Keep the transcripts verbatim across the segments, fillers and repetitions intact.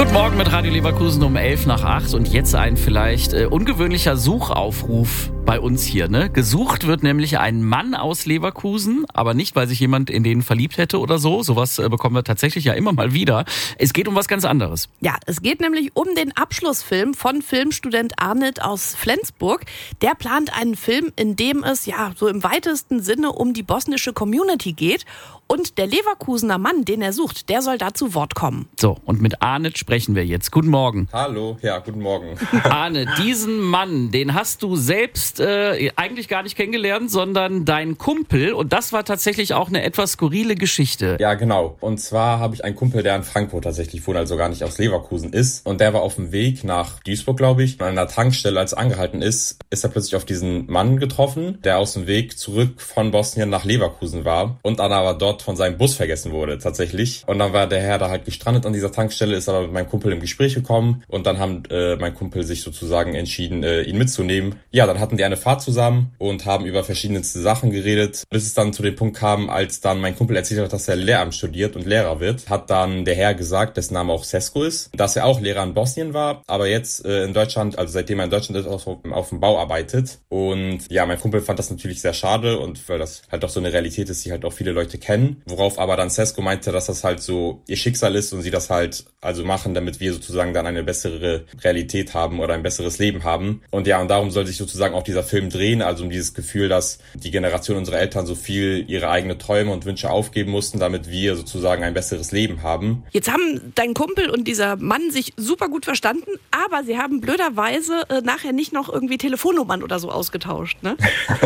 Guten Morgen mit Radio Leverkusen um elf nach acht und jetzt ein vielleicht äh, ungewöhnlicher Suchaufruf bei uns hier. Ne? Gesucht wird nämlich ein Mann aus Leverkusen, aber nicht, weil sich jemand in den verliebt hätte oder so. Sowas äh, bekommen wir tatsächlich ja immer mal wieder. Es geht um was ganz anderes. Ja, es geht nämlich um den Abschlussfilm von Filmstudent Arnit aus Flensburg. Der plant einen Film, in dem es ja so im weitesten Sinne um die bosnische Community geht. Und der Leverkusener Mann, den er sucht, der soll da zu Wort kommen. So, und mit Arnit sprechen wir jetzt. Guten Morgen. Hallo, ja, guten Morgen. Arnit, diesen Mann, den hast du selbst äh, eigentlich gar nicht kennengelernt, sondern dein Kumpel. Und das war tatsächlich auch eine etwas skurrile Geschichte. Ja, genau. Und zwar habe ich einen Kumpel, der in Frankfurt tatsächlich wohnt, also gar nicht aus Leverkusen ist. Und der war auf dem Weg nach Duisburg, glaube ich. An einer Tankstelle, als er angehalten ist, ist er plötzlich auf diesen Mann getroffen, der aus dem Weg zurück von Bosnien nach Leverkusen war und dann aber dort von seinem Bus vergessen wurde, tatsächlich. Und dann war der Herr da halt gestrandet an dieser Tankstelle, ist aber mit meinem Kumpel im Gespräch gekommen und dann haben äh, mein Kumpel sich sozusagen entschieden, äh, ihn mitzunehmen. Ja, dann hatten die eine Fahrt zusammen und haben über verschiedenste Sachen geredet, bis es dann zu dem Punkt kam, als dann mein Kumpel erzählt hat, dass er Lehramt studiert und Lehrer wird, hat dann der Herr gesagt, dessen Name auch Sesko ist, dass er auch Lehrer in Bosnien war, aber jetzt äh, in Deutschland, also seitdem er in Deutschland ist, auf, auf dem Bau arbeitet. Und ja, mein Kumpel fand das natürlich sehr schade und weil das halt auch so eine Realität ist, die halt auch viele Leute kennen. Worauf aber dann Sesko meinte, dass das halt so ihr Schicksal ist und sie das halt also machen, damit wir sozusagen dann eine bessere Realität haben oder ein besseres Leben haben. Und ja, und darum soll sich sozusagen auch dieser Film drehen, also um dieses Gefühl, dass die Generation unserer Eltern so viel ihre eigenen Träume und Wünsche aufgeben mussten, damit wir sozusagen ein besseres Leben haben. Jetzt haben dein Kumpel und dieser Mann sich super gut verstanden, aber sie haben blöderweise äh, nachher nicht noch irgendwie Telefonnummern oder so ausgetauscht, ne?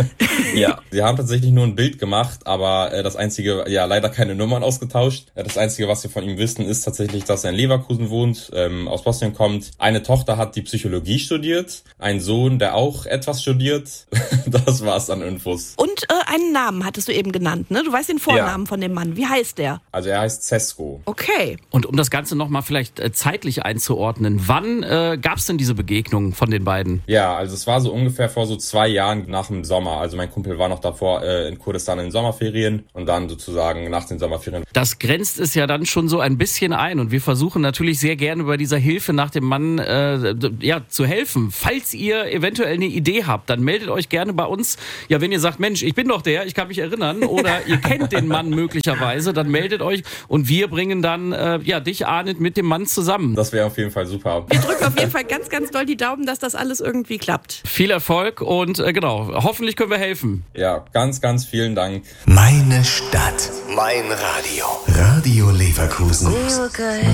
Ja, sie haben tatsächlich nur ein Bild gemacht, aber äh, das einzige, ja, leider keine Nummern ausgetauscht. Das Einzige, was wir von ihm wissen, ist tatsächlich, dass er in Leverkusen wohnt, ähm, aus Bosnien kommt. Eine Tochter hat die Psychologie studiert, ein Sohn, der auch etwas studiert. Das war's an Infos. Und äh, einen Namen hattest du eben genannt, ne? Du weißt den Vornamen ja. von dem Mann. Wie heißt der? Also er heißt Sesko. Okay. Und um das Ganze nochmal vielleicht äh, zeitlich einzuordnen, wann äh, gab's denn diese Begegnung von den beiden? Ja, also es war so ungefähr vor so zwei Jahren nach dem Sommer. Also mein Kumpel war noch davor äh, in Kurdistan in den Sommerferien und dann sozusagen nach den Sommerferien. Das grenzt es ja dann schon so ein bisschen ein und wir versuchen natürlich sehr gerne bei dieser Hilfe nach dem Mann äh, ja, zu helfen. Falls ihr eventuell eine Idee habt, dann meldet euch gerne bei uns. Ja, wenn ihr sagt, Mensch, ich bin doch der, ich kann mich erinnern oder ihr kennt den Mann möglicherweise, dann meldet euch und wir bringen dann äh, ja, dich, Arnit, mit dem Mann zusammen. Das wäre auf jeden Fall super. Wir drücken auf jeden Fall ganz, ganz doll die Daumen, dass das alles irgendwie klappt. Viel Erfolg und äh, genau, hoffentlich können wir helfen. Ja, ganz, ganz vielen Dank. Meine Stadt, mein Radio. Radio Leverkusen. Okay.